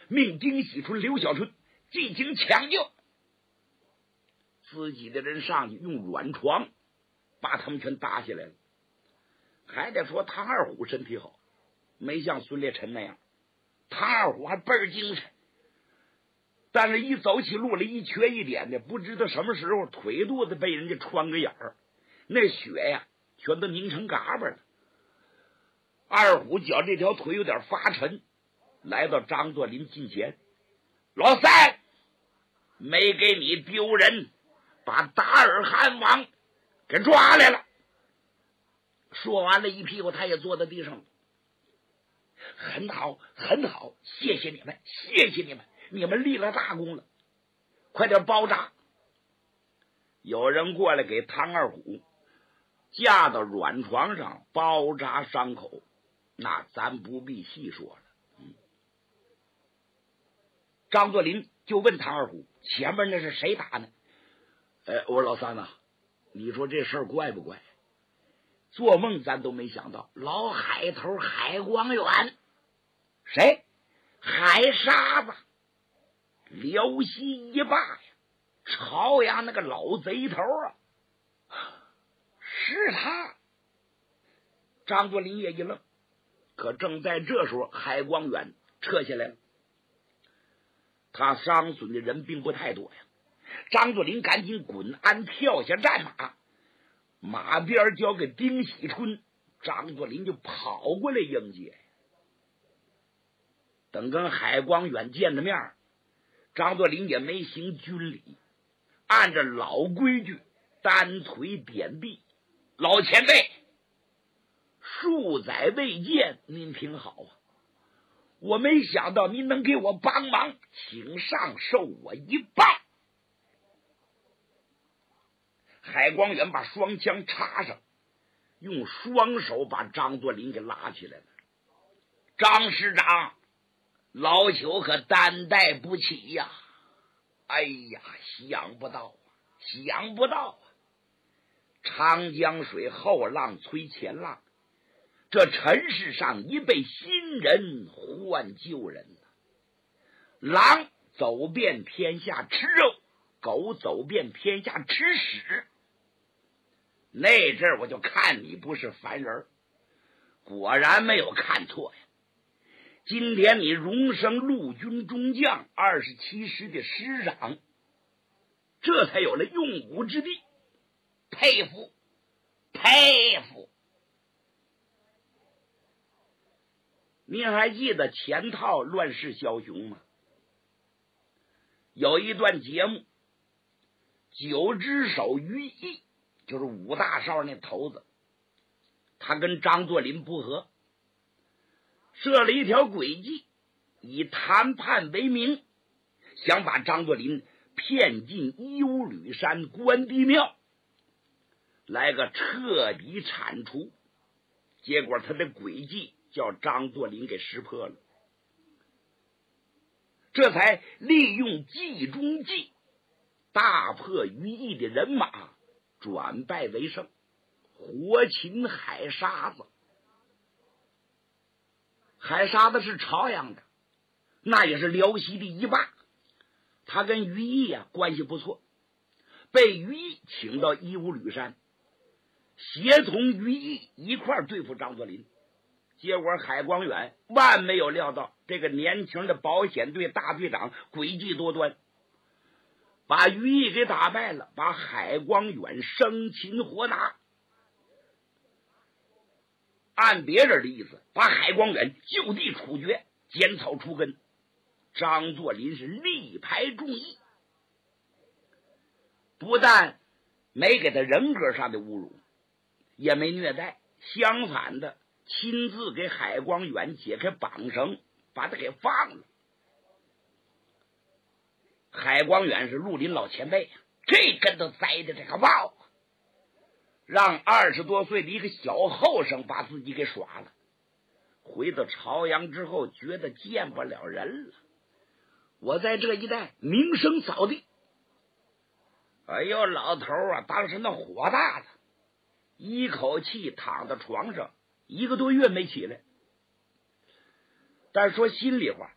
命丁喜春、刘小春进行抢救。自己的人上去用软床把他们全打下来了。还得说唐二虎身体好，没像孙烈臣那样，唐二虎还倍儿精神。但是一走起路来一瘸一点的，不知道什么时候腿肚子被人家穿个眼儿，那血呀全都凝成嘎巴了。二虎觉这条腿有点发沉，来到张作霖近前，老三，没给你丢人，把达尔汗王给抓来了。说完了，一屁股他也坐在地上了。很好，很好，谢谢你们，谢谢你们，你们立了大功了，快点包扎。有人过来给唐二虎架到软床上包扎伤口，那咱不必细说了。张作霖就问唐二虎，前面那是谁打呢？我说老三呐，你说这事儿怪不怪？做梦咱都没想到，老海头海光远，谁？海沙子，辽西一霸呀，朝阳那个老贼头啊，是他。张作霖也一愣，可正在这时候，海光远撤下来了。他伤损的人并不太多呀。张作霖赶紧滚鞍跳下战马，马鞭交给丁喜春，张作霖就跑过来迎接。等跟海光远见了面，张作霖也没行军礼，按照老规矩单腿点地，老前辈，数载未见，您挺好啊，我没想到您能给我帮忙，请上受我一棒。海光远把双枪插上，用双手把张作霖给拉起来了。张师长，老朽可担待不起呀！哎呀，想不到啊，想不到啊！长江水后浪催前浪，这尘世上一辈新人换旧人呐。狼走遍天下吃肉，狗走遍天下吃屎。那阵儿我就看你不是凡人，果然没有看错呀。今天你荣升陆军中将，27师的师长，这才有了用武之地，佩服佩服。您还记得前套乱世枭雄吗？有一段节目，九只手于毅，就是武大少那头子，他跟张作霖不和，设了一条诡计，以谈判为名，想把张作霖骗进伊乌吕山关帝庙，来个彻底铲除。结果他的诡计叫张作霖给识破了，这才利用计中计，大破于毅的人马，转败为胜，活擒海沙子。海沙子是朝阳的，那也是辽西的一霸，他跟于毅关系不错，被于毅请到伊乌吕山，协同于毅一块对付张作霖。结果海光远万没有料到，这个年轻的保险队大队长诡计多端，把于毅给打败了，把海光远生擒活拿。按别人的意思，把海光远就地处决，剪草除根。张作霖是力排众议，不但没给他人格上的侮辱，也没虐待，相反的亲自给海光远解开绑绳，把他给放了。海光远是绿林老前辈，这跟头栽的这个帽啊，让20多岁的一个小后生把自己给耍了。回到朝阳之后，觉得见不了人了，我在这一带名声扫地。哎呦，老头啊，当时那火大的，一口气躺在床上1个多月没起来。但说心里话，